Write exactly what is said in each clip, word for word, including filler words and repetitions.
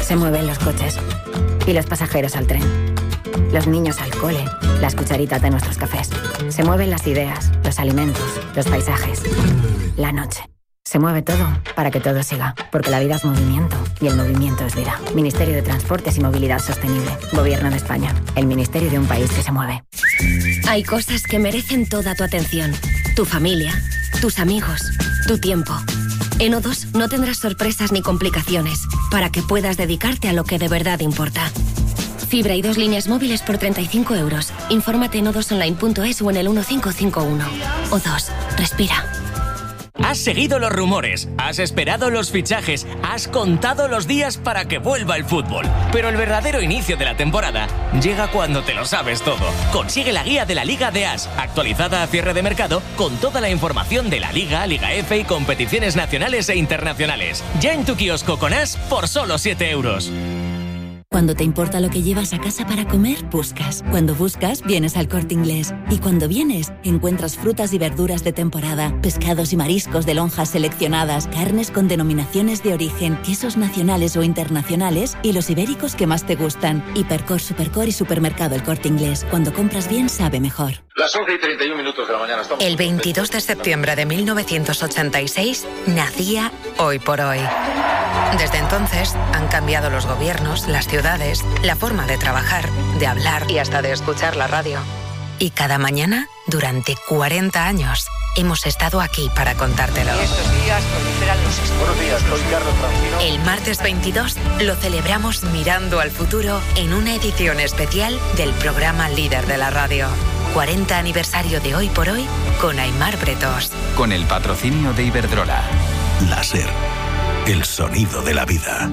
Se mueven los coches y los pasajeros al tren. Los niños al cole, las cucharitas de nuestros cafés. Se mueven las ideas, los alimentos, los paisajes, la noche. Se mueve todo para que todo siga, porque la vida es movimiento y el movimiento es vida. Ministerio de Transportes y Movilidad Sostenible. Gobierno de España. El ministerio de un país que se mueve. Hay cosas que merecen toda tu atención. Tu familia, tus amigos, tu tiempo. En O dos no tendrás sorpresas ni complicaciones para que puedas dedicarte a lo que de verdad importa. Fibra y dos líneas móviles por treinta y cinco euros. Infórmate en o dos online punto es o en el uno cinco cinco uno. O dos. Respira. Has seguido los rumores, has esperado los fichajes, has contado los días para que vuelva el fútbol. Pero el verdadero inicio de la temporada llega cuando te lo sabes todo. Consigue la guía de la Liga de As, actualizada a cierre de mercado, con toda la información de la Liga, Liga F y competiciones nacionales e internacionales. Ya en tu kiosco con As por solo siete euros. Cuando te importa lo que llevas a casa para comer, buscas. Cuando buscas, vienes al Corte Inglés. Y cuando vienes, encuentras frutas y verduras de temporada, pescados y mariscos de lonjas seleccionadas, carnes con denominaciones de origen, quesos nacionales o internacionales y los ibéricos que más te gustan. Hipercor, Supercor y Supermercado El Corte Inglés. Cuando compras bien, sabe mejor. Las once y treinta y un minutos de la mañana. Estamos El veintidós de septiembre de mil novecientos ochenta y seis nacía Hoy por Hoy. Desde entonces han cambiado los gobiernos, las ciudades, la forma de trabajar, de hablar y hasta de escuchar la radio. Y cada mañana, durante cuarenta años, hemos estado aquí para contártelo. Y estos días proliferan los... Buenos días, soy Carlos Francino. El martes veintidós lo celebramos mirando al futuro en una edición especial del programa líder de la radio. cuarenta aniversario de Hoy por Hoy con Aimar Bretós. Con el patrocinio de Iberdrola. Láser. El sonido de la vida.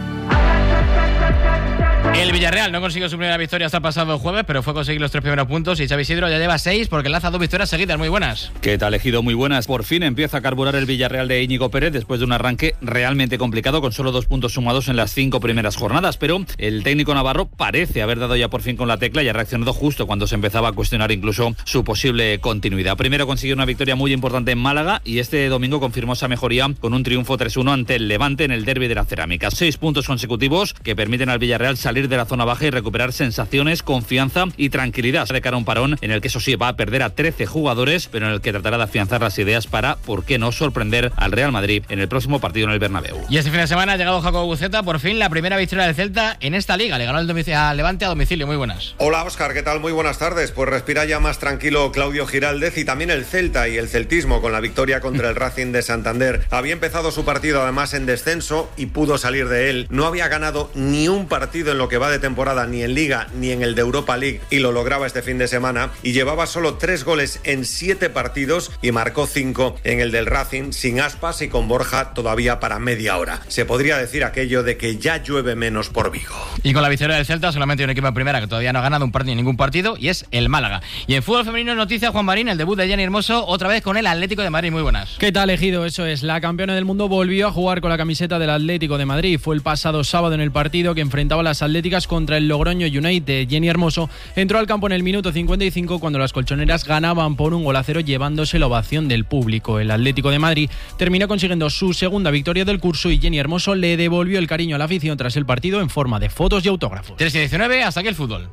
El Villarreal no consiguió su primera victoria hasta el pasado jueves, pero fue conseguir los tres primeros puntos y Xavi Isidro ya lleva seis porque lanza dos victorias seguidas. Muy buenas. ¿Qué tal, Ejido? Muy buenas. Por fin empieza a carburar el Villarreal de Íñigo Pérez después de un arranque realmente complicado con solo dos puntos sumados en las cinco primeras jornadas, pero el técnico navarro parece haber dado ya por fin con la tecla y ha reaccionado justo cuando se empezaba a cuestionar incluso su posible continuidad. Primero consiguió una victoria muy importante en Málaga y este domingo confirmó esa mejoría con un triunfo tres uno ante el Levante en el derbi de la Cerámica. Seis puntos consecutivos que permiten al Villarreal salir de la zona baja y recuperar sensaciones, confianza y tranquilidad de cara a un parón en el que eso sí va a perder a trece jugadores, pero en el que tratará de afianzar las ideas para, por qué no, sorprender al Real Madrid en el próximo partido en el Bernabéu. Y este fin de semana ha llegado Jacobo Buceta, por fin la primera victoria del Celta en esta liga. Le ganó el domic- al Levante a domicilio. Muy buenas. Hola Óscar, ¿qué tal? Muy buenas tardes. Pues respira ya más tranquilo Claudio Giraldez y también el Celta y el celtismo con la victoria contra el Racing de Santander. Había empezado su partido además en descenso y pudo salir de él. No había ganado ni un partido en lo que va de temporada, ni en Liga ni en el de Europa League, y lo lograba este fin de semana, y llevaba solo tres goles en siete partidos y marcó cinco en el del Racing, sin Aspas y con Borja todavía para media hora. Se podría decir aquello de que ya llueve menos por Vigo. Y con la victoria del Celta solamente hay un equipo en primera que todavía no ha ganado un partido, ningún partido, y es el Málaga. Y en fútbol femenino noticia, Juan Marín, el debut de Jenny Hermoso otra vez con el Atlético de Madrid. Muy buenas. ¿Qué tal, Ejido? Eso es, la campeona del mundo volvió a jugar con la camiseta del Atlético de Madrid. Fue el pasado sábado en el partido que enfrentaba a las atléticas contra el Logroño United. Jenny Hermoso entró al campo en el minuto cincuenta y cinco cuando las colchoneras ganaban por un gol a cero, llevándose la ovación del público. El Atlético de Madrid terminó consiguiendo su segunda victoria del curso y Jenny Hermoso le devolvió el cariño a la afición tras el partido en forma de fotos y autógrafos. tres y diecinueve, hasta aquí el fútbol.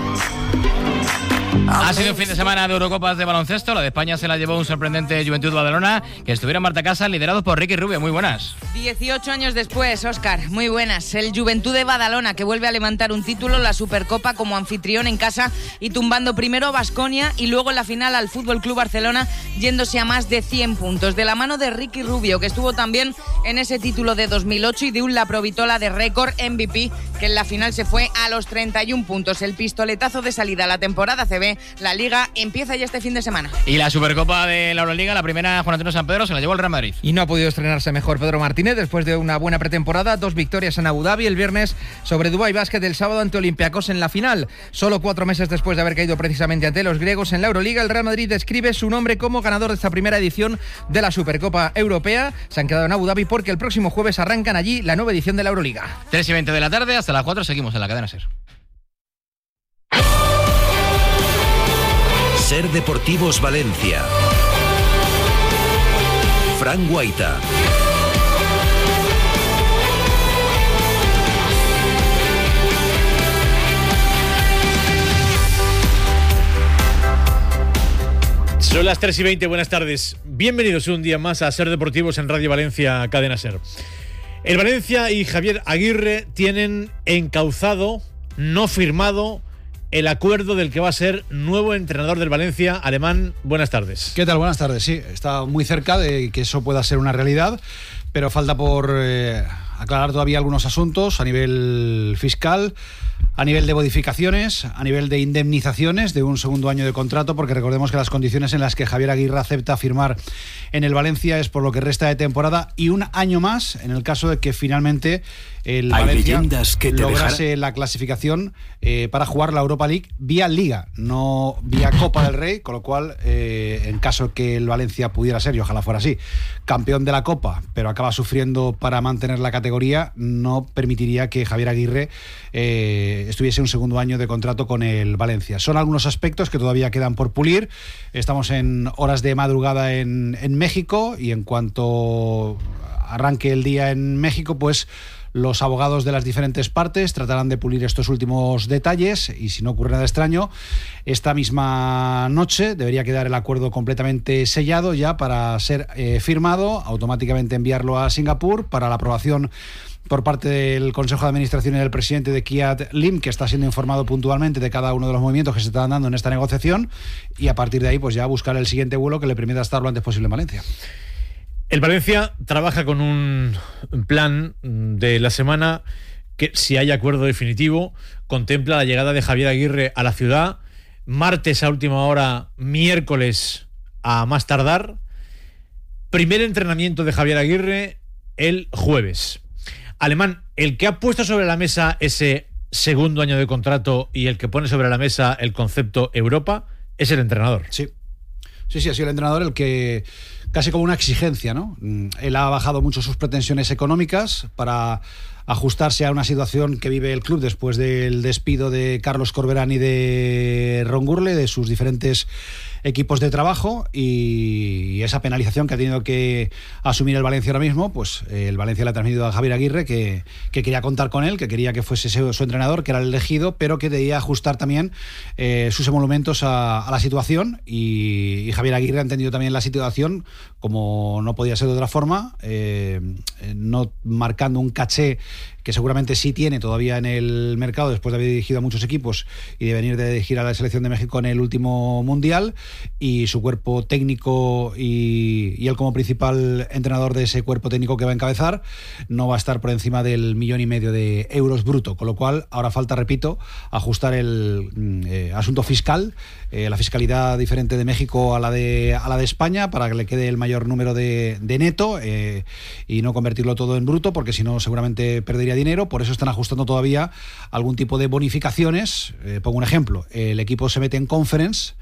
Ha sido un fin de semana de Eurocopas de baloncesto. La de España se la llevó un sorprendente Juventud Badalona, que estuvieron Marta Casa, liderados por Ricky Rubio. Muy buenas. dieciocho años después, Óscar, muy buenas. El Juventud de Badalona, que vuelve a levantar un título, la Supercopa, como anfitrión en casa y tumbando primero a Baskonia y luego en la final al Fútbol Club Barcelona, yéndose a más de cien puntos. De la mano de Ricky Rubio, que estuvo también en ese título de dos mil ocho, y de un Laprovitola de récord M V P, que en la final se fue a los treinta y un puntos. El pistoletazo de salida a la temporada C B. La Liga empieza ya este fin de semana. Y la Supercopa de la Euroliga, la primera, Juan Antonio San Pedro, se la llevó el Real Madrid. Y no ha podido estrenarse mejor Pedro Martínez después de una buena pretemporada. Dos victorias en Abu Dhabi el viernes sobre Dubái Basket, el sábado ante Olympiacos en la final. Solo cuatro meses después de haber caído precisamente ante los griegos en la Euroliga, el Real Madrid describe su nombre como ganador de esta primera edición de la Supercopa Europea. Se han quedado en Abu Dhabi porque el próximo jueves arrancan allí la nueva edición de la Euroliga. tres y veinte de la tarde, hasta las cuatro seguimos en la cadena SER. SER Deportivos Valencia. Fran Guaita. Son las tres y veinte, buenas tardes. Bienvenidos un día más a Ser Deportivos en Radio Valencia, Cadena Ser. El Valencia y Javier Aguirre tienen encauzado, no firmado, el acuerdo del que va a ser nuevo entrenador del Valencia. Alemán, buenas tardes. ¿Qué tal? Buenas tardes. Sí, está muy cerca de que eso pueda ser una realidad, pero falta por eh, aclarar todavía algunos asuntos a nivel fiscal, a nivel de modificaciones, a nivel de indemnizaciones de un segundo año de contrato, porque recordemos que las condiciones en las que Javier Aguirre acepta firmar en el Valencia es por lo que resta de temporada y un año más en el caso de que finalmente el Hay Valencia que te lograse dejar... la clasificación eh, para jugar la Europa League vía Liga, no vía Copa del Rey, con lo cual eh, en caso que el Valencia pudiera ser, y ojalá fuera así, campeón de la Copa, pero acaba sufriendo para mantener la categoría, no permitiría que Javier Aguirre eh, estuviese un segundo año de contrato con el Valencia. Son algunos aspectos que todavía quedan por pulir. Estamos en horas de madrugada en, en México, y en cuanto arranque el día en México, pues los abogados de las diferentes partes tratarán de pulir estos últimos detalles, y si no ocurre nada extraño, esta misma noche debería quedar el acuerdo completamente sellado ya para ser eh, firmado, automáticamente enviarlo a Singapur para la aprobación por parte del Consejo de Administración y del presidente de Kiat Lim, que está siendo informado puntualmente de cada uno de los movimientos que se están dando en esta negociación, y a partir de ahí pues ya buscar el siguiente vuelo que le permita estar lo antes posible en Valencia. El Valencia trabaja con un plan de la semana que, si hay acuerdo definitivo, contempla la llegada de Javier Aguirre a la ciudad, martes a última hora, miércoles a más tardar. Primer entrenamiento de Javier Aguirre el jueves. Alemán, el que ha puesto sobre la mesa ese segundo año de contrato y el que pone sobre la mesa el concepto Europa es el entrenador. Sí, sí, sí, ha sido el entrenador el que, casi como una exigencia, ¿no? Él ha bajado mucho sus pretensiones económicas para ajustarse a una situación que vive el club después del despido de Carlos Corberán y de Ron Gurle, de sus diferentes equipos de trabajo, y esa penalización que ha tenido que asumir el Valencia ahora mismo, pues eh, el Valencia le ha transmitido a Javier Aguirre que, que quería contar con él, que quería que fuese su, su entrenador, que era el elegido, pero que debía ajustar también eh, sus emolumentos a, a la situación, y, y Javier Aguirre ha entendido también la situación como no podía ser de otra forma, eh, no marcando un caché que seguramente sí tiene todavía en el mercado después de haber dirigido a muchos equipos y de venir de dirigir a la selección de México en el último mundial, y su cuerpo técnico y, y él como principal entrenador de ese cuerpo técnico que va a encabezar no va a estar por encima del millón y medio de euros bruto, con lo cual ahora falta, repito, ajustar el eh, asunto fiscal, eh, la fiscalidad diferente de México a la de, a la de España, para que le quede el mayor número de, de neto eh, y no convertirlo todo en bruto, porque si no seguramente perdería dinero. Por eso están ajustando todavía algún tipo de bonificaciones. Eh, pongo un ejemplo: el equipo se mete en Conference,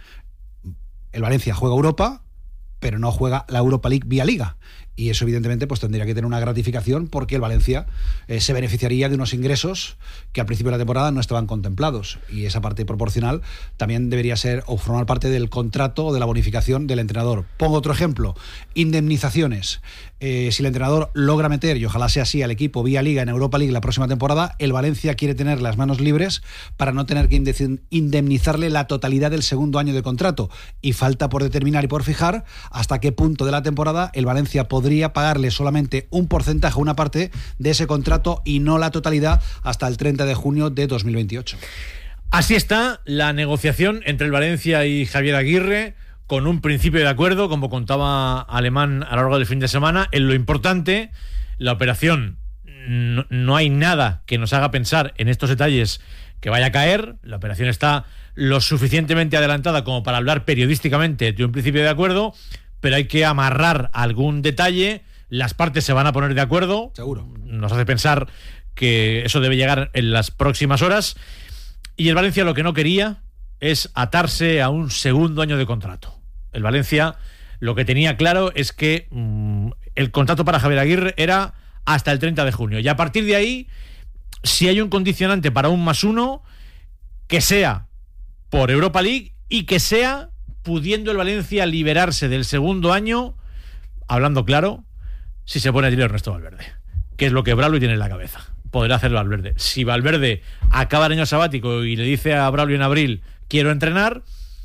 el Valencia juega Europa, pero no juega la Europa League vía Liga, y eso evidentemente pues tendría que tener una gratificación, porque el Valencia eh, se beneficiaría de unos ingresos que al principio de la temporada no estaban contemplados, y esa parte proporcional también debería ser o formar parte del contrato o de la bonificación del entrenador. Pongo otro ejemplo: indemnizaciones. Eh, si el entrenador logra meter, y ojalá sea así, al equipo vía Liga en Europa League la próxima temporada, el Valencia quiere tener las manos libres para no tener que indemnizarle la totalidad del segundo año de contrato, y falta por determinar y por fijar hasta qué punto de la temporada el Valencia podría pagarle solamente un porcentaje, una parte de ese contrato, y no la totalidad hasta el treinta de junio de dos mil veintiocho. Así está la negociación entre el Valencia y Javier Aguirre, con un principio de acuerdo, como contaba Alemán a lo largo del fin de semana. En lo importante, la operación, no, no hay nada que nos haga pensar en estos detalles que vaya a caer. La operación está lo suficientemente adelantada como para hablar periodísticamente de un principio de acuerdo, pero hay que amarrar algún detalle. Las partes se van a poner de acuerdo. Seguro. Nos hace pensar que eso debe llegar en las próximas horas. Y el Valencia lo que no quería es atarse a un segundo año de contrato. El Valencia lo que tenía claro es que mmm, el contrato para Javier Aguirre era hasta el treinta de junio. Y a partir de ahí, si hay un condicionante para un más uno, que sea por Europa League y que sea pudiendo el Valencia liberarse del segundo año, hablando claro, si se pone a tirar Ernesto Valverde, que es lo que Braulio tiene en la cabeza. Podrá hacer Valverde. Si Valverde acaba el año sabático y le dice a Braulio en abril, quiero entrenar,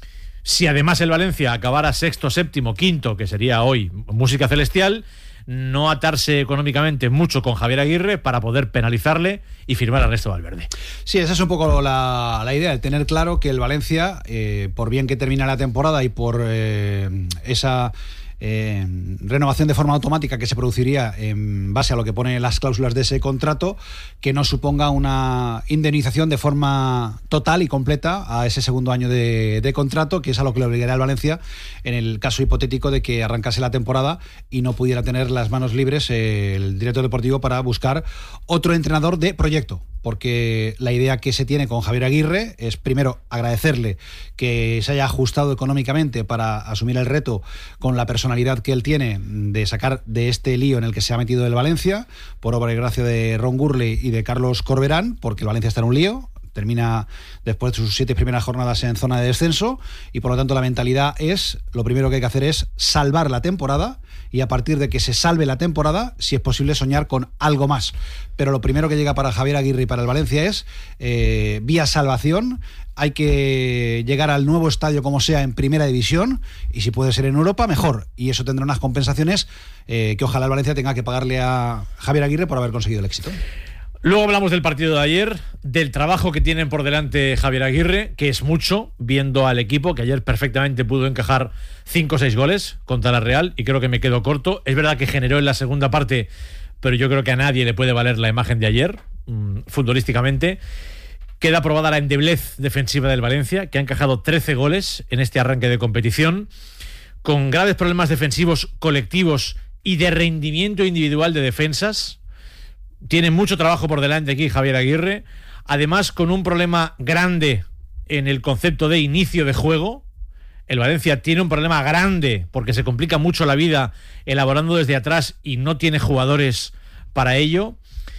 Si además el Valencia acabara sexto, séptimo, quinto, que sería hoy música celestial, no atarse económicamente mucho con Javier Aguirre para poder penalizarle y firmar a Ernesto Valverde. Sí, esa es un poco la, la idea, el tener claro que el Valencia, eh, por bien que termina la temporada y por eh, esa... Eh, renovación de forma automática que se produciría en base a lo que pone las cláusulas de ese contrato, que no suponga una indemnización de forma total y completa a ese segundo año de, de contrato, que es a lo que le obligaría al Valencia en el caso hipotético de que arrancase la temporada y no pudiera tener las manos libres eh, el director deportivo para buscar otro entrenador de proyecto. Porque la idea que se tiene con Javier Aguirre es, primero, agradecerle que se haya ajustado económicamente para asumir el reto con la personalidad que él tiene de sacar de este lío en el que se ha metido el Valencia, por obra y gracia de Ron Gurley y de Carlos Corberán, porque el Valencia está en un lío. Termina después de sus siete primeras jornadas en zona de descenso y por lo tanto la mentalidad es, lo primero que hay que hacer es salvar la temporada y a partir de que se salve la temporada, si es posible, soñar con algo más. Pero lo primero que llega para Javier Aguirre y para el Valencia es eh, vía salvación. Hay que llegar al nuevo estadio como sea en primera división y si puede ser en Europa, mejor. Y eso tendrá unas compensaciones eh, que ojalá el Valencia tenga que pagarle a Javier Aguirre por haber conseguido el éxito. Luego hablamos del partido de ayer, del trabajo que tienen por delante Javier Aguirre, que es mucho, viendo al equipo, que ayer perfectamente pudo encajar cinco o seis goles contra la Real, y creo que me quedo corto. Es verdad que generó en la segunda parte, pero yo creo que a nadie le puede valer la imagen de ayer, mmm, futbolísticamente. Queda probada la endeblez defensiva del Valencia, que ha encajado trece goles en este arranque de competición, con graves problemas defensivos colectivos y de rendimiento individual de defensas. Tiene mucho trabajo por delante aquí Javier Aguirre, además con un problema grande en el concepto de inicio de juego. El Valencia tiene un problema grande porque se complica mucho la vida elaborando desde atrás y no tiene jugadores para ello.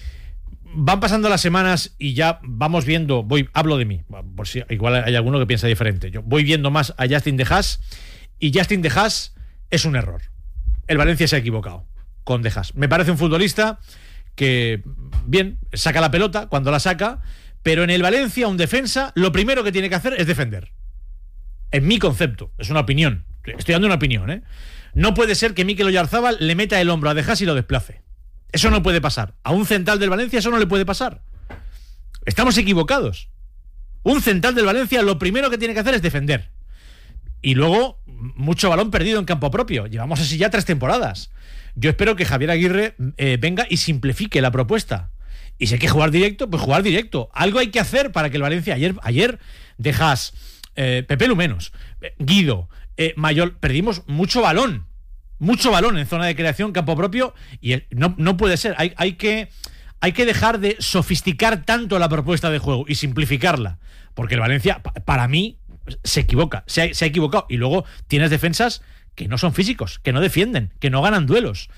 Van pasando las semanas y ya vamos viendo, voy hablo de mí, por si igual hay alguno que piensa diferente. Yo voy viendo más a Justin De Haas y Justin De Haas es un error. El Valencia se ha equivocado con De Haas. Me parece un futbolista que, bien, saca la pelota cuando la saca, pero en el Valencia un defensa lo primero que tiene que hacer es defender. En mi concepto, es una opinión, estoy dando una opinión, ¿eh? No puede ser que Mikel Oyarzábal le meta el hombro a De Haas y lo desplace. Eso no puede pasar. A un central del Valencia eso no le puede pasar. Estamos equivocados. Un central del Valencia lo primero que tiene que hacer es defender. Y luego, mucho balón perdido en campo propio. Llevamos así ya tres temporadas. Yo espero que Javier Aguirre eh, venga y simplifique la propuesta. Y si hay que jugar directo, pues jugar directo. Algo hay que hacer para que el Valencia... Ayer, ayer De Haas, eh, Pepe Lumenos, eh, Guido, eh, Mayol, perdimos mucho balón. Mucho balón en zona de creación, campo propio. Y el, no, no puede ser. Hay, hay, que, hay que dejar de sofisticar tanto la propuesta de juego y simplificarla. Porque el Valencia, pa, para mí, se equivoca. Se ha, se ha equivocado. Y luego tienes defensas que no son físicos, que no defienden, que no ganan duelos.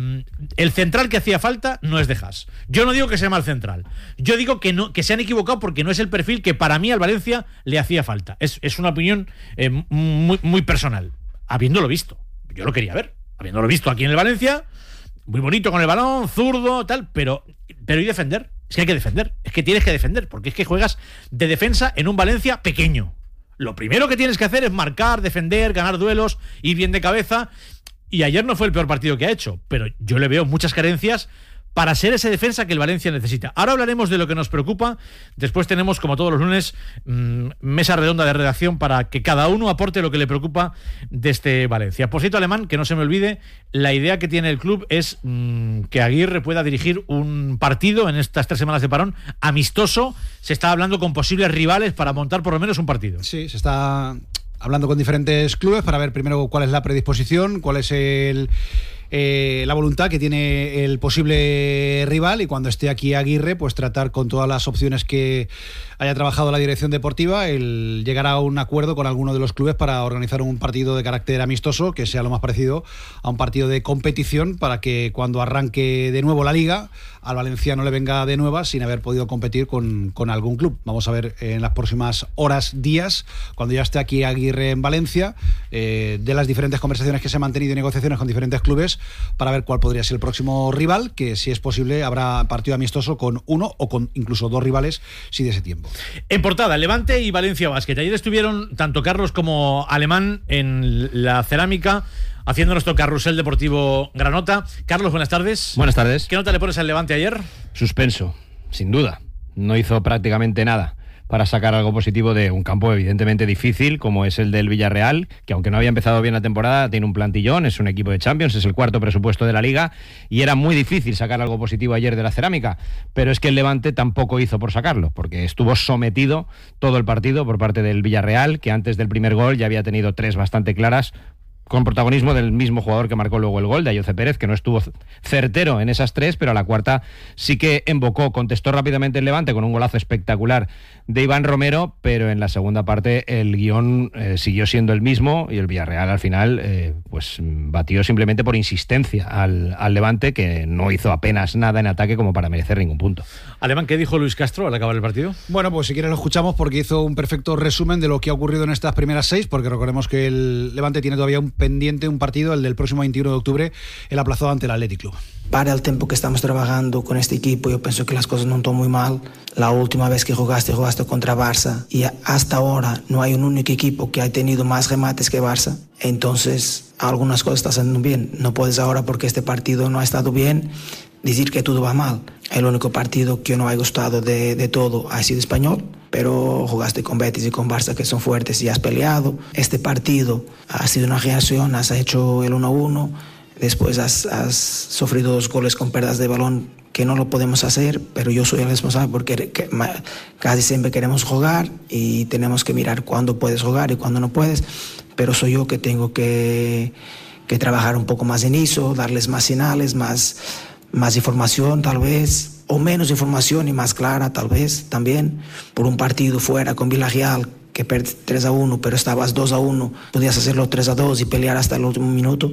El central que hacía falta no es De Haas. Yo no digo que sea mal central. Yo digo que no, que se han equivocado porque no es el perfil que para mí al Valencia le hacía falta. Es, es una opinión eh, muy, muy personal. Habiéndolo visto. Yo lo quería ver. Habiéndolo visto aquí en el Valencia, muy bonito con el balón, zurdo, tal, pero, pero ¿y defender? Es que hay que defender. Es que tienes que defender, porque es que juegas de defensa en un Valencia pequeño. Lo primero que tienes que hacer es marcar, defender, ganar duelos, ir bien de cabeza. Y ayer no fue el peor partido que ha hecho, pero yo le veo muchas carencias para ser ese defensa que el Valencia necesita. Ahora hablaremos de lo que nos preocupa. Después tenemos, como todos los lunes, mmm, mesa redonda de redacción para que cada uno aporte lo que le preocupa de este Valencia. Por cierto, Alemán, que no se me olvide, la idea que tiene el club es mmm, que Aguirre pueda dirigir un partido en estas tres semanas de parón amistoso. Se está hablando con posibles rivales para montar por lo menos un partido. Sí, se está hablando con diferentes clubes para ver primero cuál es la predisposición, cuál es el... Eh, la voluntad que tiene el posible rival y cuando esté aquí Aguirre pues tratar con todas las opciones que haya trabajado la dirección deportiva el llegar a un acuerdo con alguno de los clubes para organizar un partido de carácter amistoso que sea lo más parecido a un partido de competición para que cuando arranque de nuevo la liga al Valencia no le venga de nueva sin haber podido competir con, con algún club. Vamos a ver en las próximas horas, días, cuando ya esté aquí Aguirre en Valencia, eh, de las diferentes conversaciones que se han mantenido y negociaciones con diferentes clubes, jugadores para ver cuál podría ser el próximo rival, que si es posible habrá partido amistoso con uno o con incluso dos rivales si de ese tiempo. En portada, Levante y Valencia Basket. Ayer estuvieron tanto Carlos como Alemán en la cerámica haciendo nuestro carrusel deportivo Granota. Carlos, buenas tardes. Buenas tardes. ¿Qué nota le pones al Levante ayer? Suspenso, sin duda. No hizo prácticamente nada para sacar algo positivo de un campo evidentemente difícil como es el del Villarreal, que aunque no había empezado bien la temporada, tiene un plantillón, es un equipo de Champions, es el cuarto presupuesto de la Liga, y era muy difícil sacar algo positivo ayer de la cerámica, pero es que el Levante tampoco hizo por sacarlo, porque estuvo sometido todo el partido por parte del Villarreal, que antes del primer gol ya había tenido tres bastante claras, con protagonismo del mismo jugador que marcó luego el gol, de Ayoce Pérez, que no estuvo certero en esas tres, pero a la cuarta sí que embocó, contestó rápidamente el Levante con un golazo espectacular de Iván Romero, pero en la segunda parte el guión eh, siguió siendo el mismo y el Villarreal al final eh, pues batió simplemente por insistencia al, al Levante, que no hizo apenas nada en ataque como para merecer ningún punto. Alemán, ¿qué dijo Luis Castro al acabar el partido? Bueno, pues si quieres lo escuchamos porque hizo un perfecto resumen de lo que ha ocurrido en estas primeras seis, porque recordemos que el Levante tiene todavía un pendiente, un partido, el del próximo veintiuno de octubre, el aplazado ante el Athletic Club. Para el tiempo que estamos trabajando con este equipo, yo pienso que las cosas no están muy mal. La última vez que jugaste, jugaste contra Barça y hasta ahora no hay un único equipo que haya tenido más remates que Barça. Entonces, algunas cosas están saliendo bien. No puedes ahora, porque este partido no ha estado bien, decir que todo va mal. El único partido que no ha gustado de, de todo ha sido Español, pero jugaste con Betis y con Barça, que son fuertes, y has peleado. Este partido ha sido una reacción, has hecho el uno a uno, después has, has sufrido dos goles con pérdidas de balón que no lo podemos hacer, pero yo soy el responsable porque que, ma, casi siempre queremos jugar y tenemos que mirar cuándo puedes jugar y cuándo no puedes, pero soy yo que tengo que, que trabajar un poco más en eso, darles más señales, más, más información tal vez, o menos información y más clara tal vez también, por un partido fuera con Villarreal que perdiste tres a uno, pero estabas dos a uno, podías hacerlo tres a dos y pelear hasta el último minuto.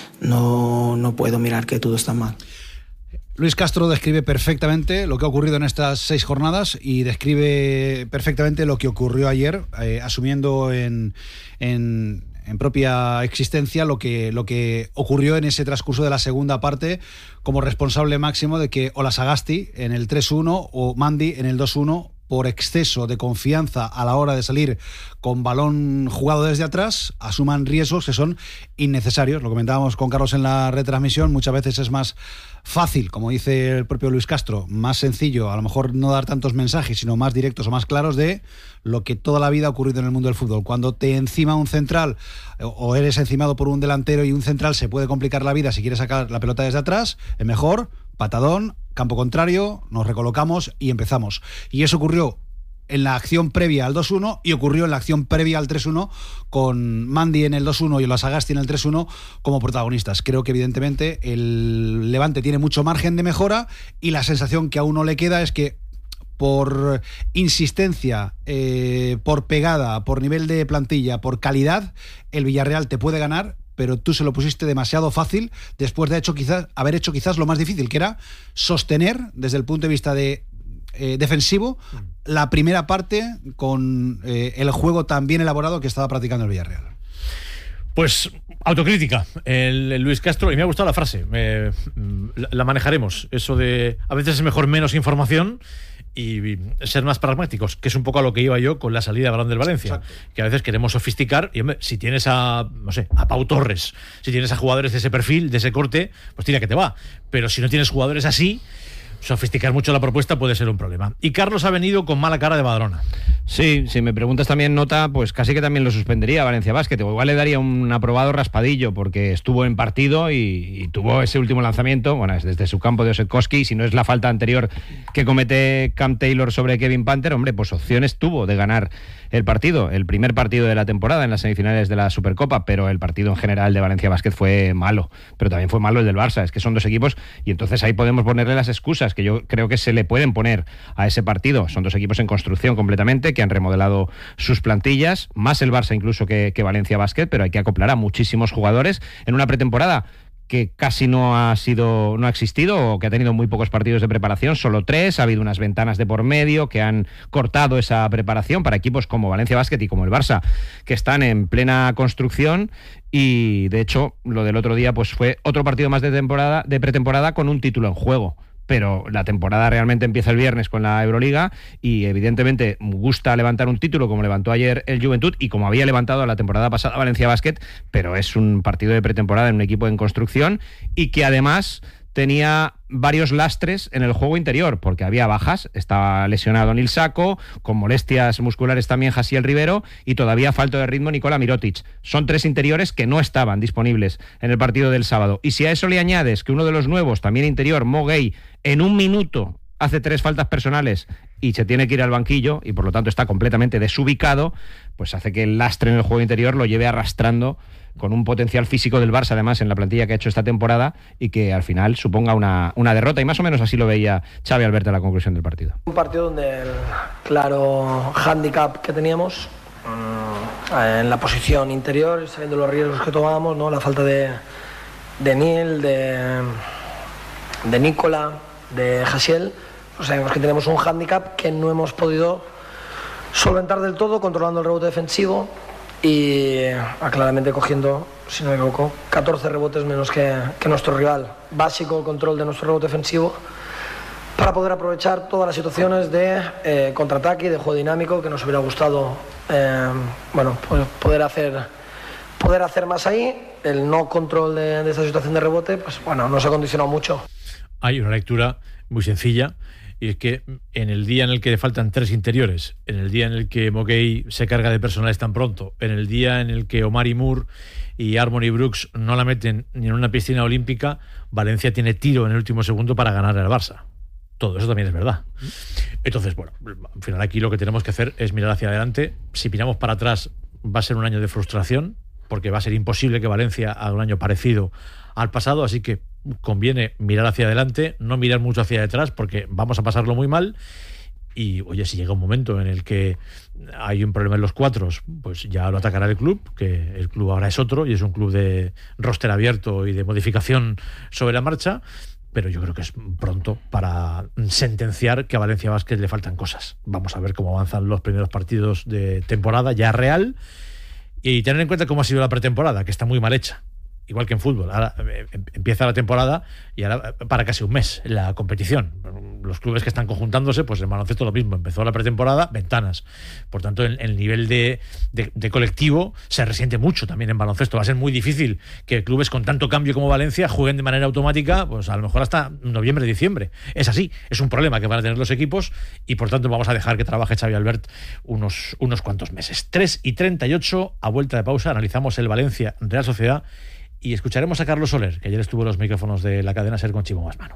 No, no puedo mirar que todo está mal. Luis Castro describe perfectamente lo que ha ocurrido en estas seis jornadas y describe perfectamente lo que ocurrió ayer, eh, asumiendo en, en, en propia existencia lo que, lo que ocurrió en ese transcurso de la segunda parte, como responsable máximo de que o la Sagasti en el tres uno o Mandy en el dos uno, por exceso de confianza a la hora de salir con balón jugado desde atrás, asuman riesgos que son innecesarios. Lo comentábamos con Carlos en la retransmisión, muchas veces es más fácil, como dice el propio Luis Castro, más sencillo, a lo mejor no dar tantos mensajes, sino más directos o más claros de lo que toda la vida ha ocurrido en el mundo del fútbol. Cuando te encima un central o eres encimado por un delantero y un central, se puede complicar la vida si quieres sacar la pelota desde atrás, es mejor, patadón, campo contrario, nos recolocamos y empezamos. Y eso ocurrió en la acción previa al dos uno y ocurrió en la acción previa al tres uno con Mandy en el dos uno y la Sagasti en el tres uno como protagonistas. Creo que evidentemente el Levante tiene mucho margen de mejora y la sensación que a uno le queda es que por insistencia, eh, por pegada, por nivel de plantilla, por calidad, el Villarreal te puede ganar, pero tú se lo pusiste demasiado fácil después de hecho quizás, haber hecho quizás lo más difícil, que era sostener desde el punto de vista de eh, defensivo la primera parte con eh, el juego tan bien elaborado que estaba practicando el Villarreal. Pues autocrítica, el, el Luis Castro, y me ha gustado la frase, eh, la, la manejaremos, eso de a veces es mejor menos información y ser más pragmáticos, que es un poco a lo que iba yo con la salida de balón del Valencia. Exacto. Que a veces queremos sofisticar y hombre, si tienes a, no sé, a Pau Torres, si tienes a jugadores de ese perfil, de ese corte, pues tira que te va, pero si no tienes jugadores así, sofisticar mucho la propuesta puede ser un problema. Y Carlos ha venido con mala cara de Badalona. Sí, si me preguntas también nota, pues casi que también lo suspendería Valencia Basket, o igual le daría un aprobado raspadillo porque estuvo en partido y, y tuvo ese último lanzamiento, bueno, es desde su campo de Osetkowski, si no es la falta anterior que comete Cam Taylor sobre Kevin Panther, hombre, pues opciones tuvo de ganar el partido, el primer partido de la temporada en las semifinales de la Supercopa, pero el partido en general de Valencia Basket fue malo, pero también fue malo el del Barça, es que son dos equipos y entonces ahí podemos ponerle las excusas que yo creo que se le pueden poner a ese partido, son dos equipos en construcción completamente, que han remodelado sus plantillas, más el Barça incluso que, que Valencia Basket, pero hay que acoplar a muchísimos jugadores en una pretemporada que casi no ha sido, no ha existido, o que ha tenido muy pocos partidos de preparación, solo tres. Ha habido unas ventanas de por medio que han cortado esa preparación para equipos como Valencia Basket y como el Barça, que están en plena construcción. Y de hecho, lo del otro día pues fue otro partido más de temporada, de pretemporada, con un título en juego. Pero la temporada realmente empieza el viernes con la Euroliga y evidentemente gusta levantar un título como levantó ayer el Juventud y como había levantado la temporada pasada Valencia Basket, pero es un partido de pretemporada en un equipo en construcción y que además tenía varios lastres en el juego interior, porque había bajas. Estaba lesionado Nil Sacco, con molestias musculares también Jasiel Rivero, y todavía falto de ritmo Nikola Mirotic. Son tres interiores que no estaban disponibles en el partido del sábado. Y si a eso le añades que uno de los nuevos, también interior, Mo Gay, en un minuto hace tres faltas personales y se tiene que ir al banquillo, y por lo tanto está completamente desubicado, pues hace que el lastre en el juego interior lo lleve arrastrando, con un potencial físico del Barça además en la plantilla que ha hecho esta temporada, y que al final suponga una, una derrota, y más o menos así lo veía Xavi Alberto a la conclusión del partido. Un partido donde el claro hándicap que teníamos en la posición interior, sabiendo los riesgos que tomábamos, ¿no? La falta de, de Nil, de, de Nikola, de Jasiel, pues sabemos que tenemos un hándicap que no hemos podido solventar del todo, controlando el rebote defensivo y claramente cogiendo, si no me equivoco, catorce rebotes menos que, que nuestro rival. Básico el control de nuestro rebote defensivo para poder aprovechar todas las situaciones de eh, contraataque y de juego dinámico que nos hubiera gustado eh, bueno, pues poder hacer, poder hacer más ahí. El no control de, de esta situación de rebote, pues bueno, nos ha condicionado mucho. Hay una lectura muy sencilla, y es que en el día en el que le faltan tres interiores, en el día en el que Moguey se carga de personales tan pronto, en el día en el que Omari Moore y Harmony Brooks no la meten ni en una piscina olímpica, Valencia tiene tiro en el último segundo para ganar al Barça. Todo eso también es verdad. Entonces, bueno, al final aquí lo que tenemos que hacer es mirar hacia adelante. Si miramos para atrás, va a ser un año de frustración, porque va a ser imposible que Valencia haga un año parecido al pasado, así que conviene mirar hacia adelante, no mirar mucho hacia detrás, porque vamos a pasarlo muy mal. Y oye, si llega un momento en el que hay un problema en los cuatros, pues ya lo atacará el club, que el club ahora es otro y es un club de roster abierto y de modificación sobre la marcha. Pero yo creo que es pronto para sentenciar que a Valencia Basket le faltan cosas. Vamos a ver cómo avanzan los primeros partidos de temporada ya real, y tener en cuenta cómo ha sido la pretemporada, que está muy mal hecha. Igual que en fútbol, ahora empieza la temporada y ahora para casi un mes la competición. Los clubes que están conjuntándose, pues en baloncesto lo mismo, empezó la pretemporada, ventanas. Por tanto, el, el nivel de, de, de colectivo se resiente mucho también en baloncesto. Va a ser muy difícil que clubes con tanto cambio como Valencia jueguen de manera automática, pues a lo mejor hasta noviembre, diciembre. Es así, es un problema que van a tener los equipos, y por tanto vamos a dejar que trabaje Xavi Albert unos, unos cuantos meses. tres y treinta y ocho, a vuelta de pausa, analizamos el Valencia Real Sociedad y escucharemos a Carlos Soler, que ayer estuvo en los micrófonos de la cadena SER con Chimo Masmano.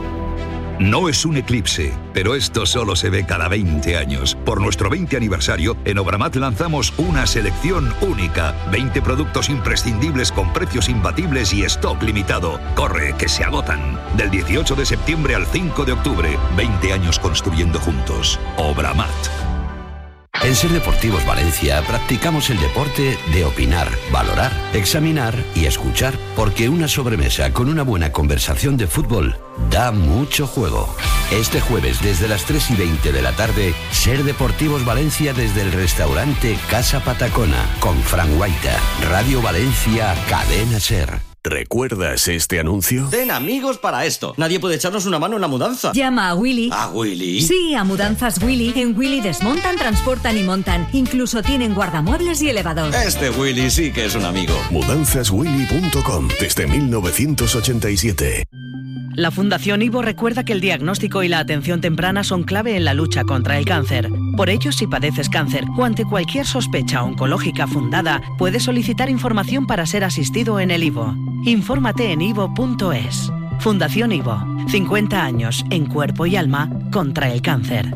No es un eclipse, pero esto solo se ve cada veinte años. Por nuestro veinte aniversario, en Obramat lanzamos una selección única. veinte productos imprescindibles con precios imbatibles y stock limitado. Corre, que se agotan. Del dieciocho de septiembre al cinco de octubre. veinte años construyendo juntos. Obramat. En Ser Deportivos Valencia practicamos el deporte de opinar, valorar, examinar y escuchar, porque una sobremesa con una buena conversación de fútbol da mucho juego. Este jueves desde las tres y veinte de la tarde, Ser Deportivos Valencia desde el restaurante Casa Patacona, con Fran Guaita, Radio Valencia, Cadena Ser. ¿Recuerdas este anuncio? Ten amigos para esto. Nadie puede echarnos una mano en la mudanza. Llama a Willy. ¿A Willy? Sí, a Mudanzas Willy. En Willy desmontan, transportan y montan. Incluso tienen guardamuebles y elevador. Este Willy sí que es un amigo. mudanzas willy punto com, desde mil novecientos ochenta y siete. La Fundación Ivo recuerda que el diagnóstico y la atención temprana son clave en la lucha contra el cáncer. Por ello, si padeces cáncer o ante cualquier sospecha oncológica fundada, puedes solicitar información para ser asistido en el Ivo. Infórmate en ivo punto es. Fundación Ivo. cincuenta años en cuerpo y alma contra el cáncer.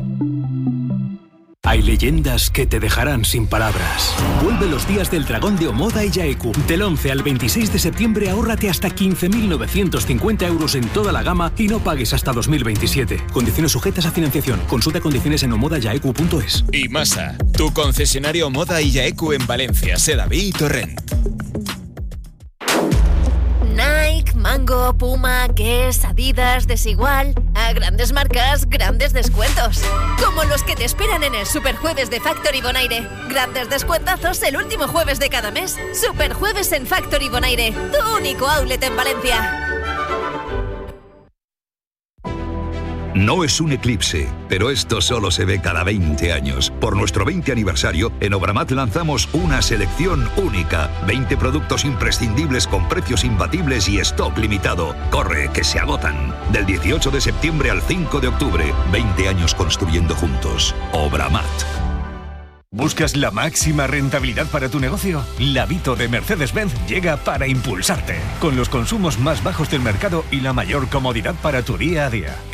Hay leyendas que te dejarán sin palabras. Vuelve los días del dragón de Omoda y Yaeku. Del once al veintiséis de septiembre ahórrate hasta quince mil novecientos cincuenta euros en toda la gama y no pagues hasta dos mil veintisiete. Condiciones sujetas a financiación. Consulta condiciones en omoda yaeku punto es. Y Masa, tu concesionario Omoda y Yaeku en Valencia, Sedaví y Torrent. Nike, Mango, Puma, Guess, Adidas, Desigual. A grandes marcas, grandes descuentos. Como los que te esperan en el Superjueves de Factory Bonaire. Grandes descuentazos el último jueves de cada mes. Superjueves en Factory Bonaire, tu único outlet en Valencia. No es un eclipse, pero esto solo se ve cada veinte años. Por nuestro veinte aniversario, en Obramat lanzamos una selección única. veinte productos imprescindibles con precios imbatibles y stock limitado. Corre, que se agotan. Del dieciocho de septiembre al cinco de octubre. veinte años construyendo juntos. Obramat. ¿Buscas la máxima rentabilidad para tu negocio? La Vito de Mercedes-Benz llega para impulsarte, con los consumos más bajos del mercado y la mayor comodidad para tu día a día.